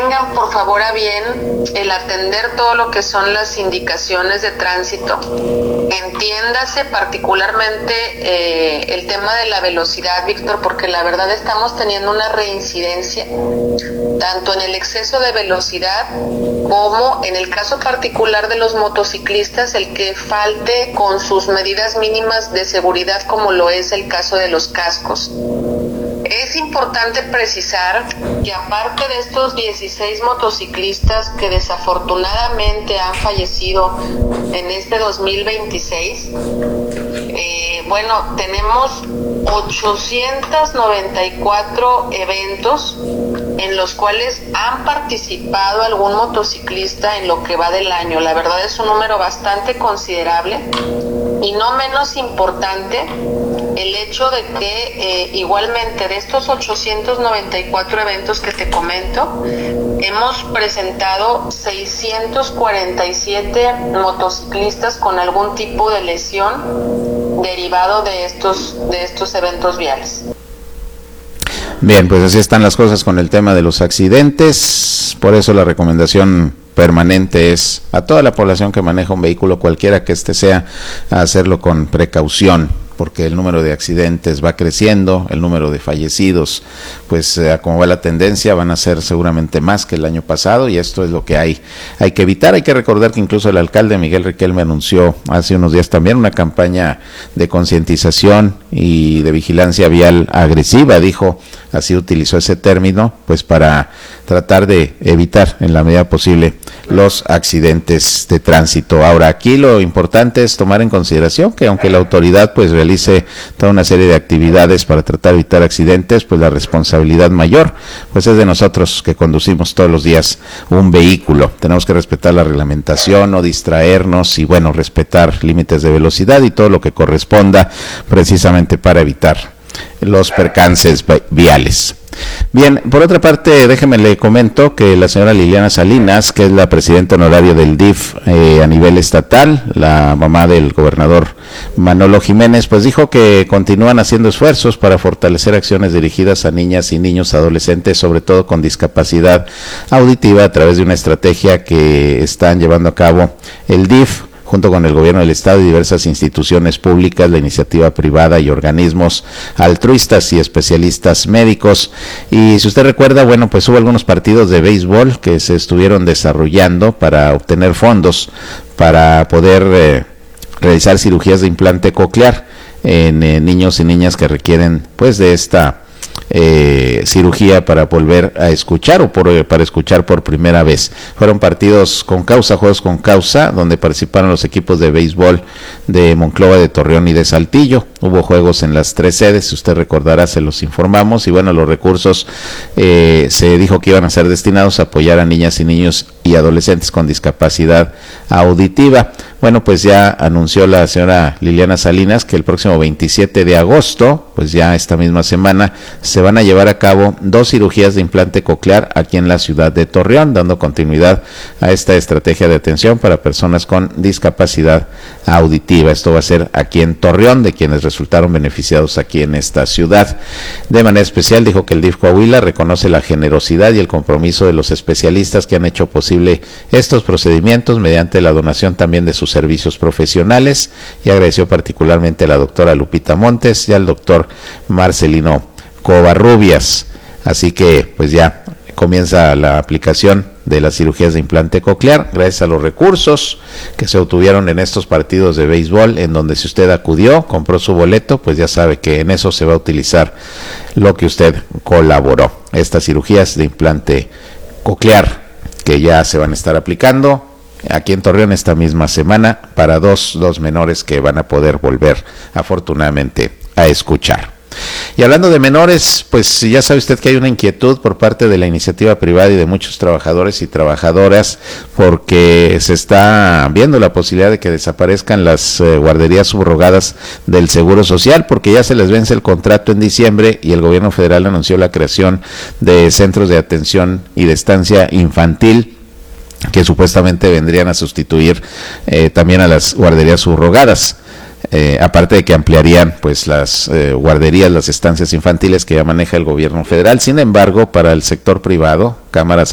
tengan por favor a bien el atender todo lo que son las indicaciones de tránsito. Entiéndase particularmente el tema de la velocidad, Víctor, porque la verdad estamos teniendo una reincidencia tanto en el exceso de velocidad como en el caso particular de los motociclistas, el que falte con sus medidas mínimas de seguridad, como lo es el caso de los cascos. Es importante precisar que aparte de estos 16 motociclistas que desafortunadamente han fallecido en este 2026, tenemos 894 eventos en los cuales han participado algún motociclista en lo que va del año. La verdad es un número bastante considerable y no menos importante el hecho de que igualmente de estos 894 eventos que te comento, hemos presentado 647 motociclistas con algún tipo de lesión derivado de estos eventos viales. Bien, pues así están las cosas con el tema de los accidentes. Por eso la recomendación permanente es a toda la población que maneja un vehículo, cualquiera que este sea, a hacerlo con precaución, porque el número de accidentes va creciendo, el número de fallecidos, pues como va la tendencia, van a ser seguramente más que el año pasado, y esto es lo que hay que evitar. Hay que recordar que incluso el alcalde Miguel Riquelme anunció hace unos días también una campaña de concientización y de vigilancia vial agresiva, dijo, así utilizó ese término, pues para tratar de evitar en la medida posible los accidentes de tránsito. Ahora, aquí lo importante es tomar en consideración que aunque la autoridad pues realice toda una serie de actividades para tratar de evitar accidentes, pues la responsabilidad mayor pues es de nosotros que conducimos todos los días un vehículo. Tenemos que respetar la reglamentación, no distraernos y respetar límites de velocidad y todo lo que corresponda precisamente para evitar los percances viales. Bien, por otra parte, déjeme le comento que la señora Liliana Salinas, que es la presidenta honoraria del DIF a nivel estatal, la mamá del gobernador Manolo Jiménez, pues dijo que continúan haciendo esfuerzos para fortalecer acciones dirigidas a niñas y niños adolescentes, sobre todo con discapacidad auditiva, a través de una estrategia que están llevando a cabo el DIF junto con el gobierno del estado y diversas instituciones públicas, la iniciativa privada y organismos altruistas y especialistas médicos. Y si usted recuerda, pues hubo algunos partidos de béisbol que se estuvieron desarrollando para obtener fondos para poder realizar cirugías de implante coclear en niños y niñas que requieren pues de esta cirugía para volver a escuchar o para escuchar por primera vez. Fueron partidos con causa, juegos con causa, donde participaron los equipos de béisbol de Monclova, de Torreón y de Saltillo. Hubo juegos en las 3 sedes, si usted recordará, se los informamos, y los recursos se dijo que iban a ser destinados a apoyar a niñas y niños y adolescentes con discapacidad auditiva. Pues ya anunció la señora Liliana Salinas que el próximo 27 de agosto, pues ya esta misma semana, se van a llevar a cabo 2 cirugías de implante coclear aquí en la ciudad de Torreón, dando continuidad a esta estrategia de atención para personas con discapacidad auditiva. Esto va a ser aquí en Torreón, de quienes resultaron beneficiados aquí en esta ciudad. De manera especial dijo que el DIF Coahuila reconoce la generosidad y el compromiso de los especialistas que han hecho posible estos procedimientos mediante la donación también de sus servicios profesionales, y agradeció particularmente a la doctora Lupita Montes y al doctor Marcelino Covarrubias. Así que pues ya comienza la aplicación de las cirugías de implante coclear gracias a los recursos que se obtuvieron en estos partidos de béisbol, en donde si usted acudió, compró su boleto, pues ya sabe que en eso se va a utilizar lo que usted colaboró. Estas cirugías de implante coclear que ya se van a estar aplicando aquí en Torreón esta misma semana para dos menores que van a poder volver afortunadamente a escuchar. Y hablando de menores, pues ya sabe usted que hay una inquietud por parte de la iniciativa privada y de muchos trabajadores y trabajadoras, porque se está viendo la posibilidad de que desaparezcan las guarderías subrogadas del Seguro Social, porque ya se les vence el contrato en diciembre y el gobierno federal anunció la creación de centros de atención y de estancia infantil que supuestamente vendrían a sustituir también a las guarderías subrogadas. Aparte de que ampliarían pues las guarderías, las estancias infantiles que ya maneja el gobierno federal. Sin embargo, para el sector privado, cámaras